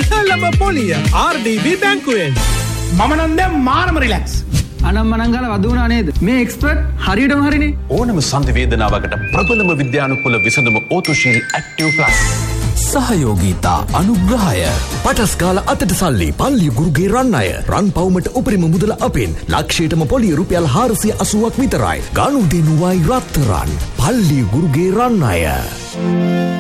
ලබ පොලිය RDB බැංකුවෙන්. මම නම් දැන් මාරම රිලැක්ස්. අනම්මනංගල වදුනා නේද? මේ එක්ස්පර්ට් හරියටම හරිනේ. ඕනම සන්ධි වේදනාවකට ප්‍රබලම විද්‍යානුකූල විසඳුම ඕතුශීල් ඇක්ටිව් ප්ලස්. සහයෝගීතා අනුග්‍රහය පටස්කාල අතට සල්ලි පල්ලි ගුරුගේ රන් අය රන් පවුමට උපරිම මුදල අපෙන් ලක්ෂයටම පොලිය රුපියල් 480ක් විතරයි. ගනුදෙනුවයි රත්තරන් පල්ලි ගුරුගේ රන් අය.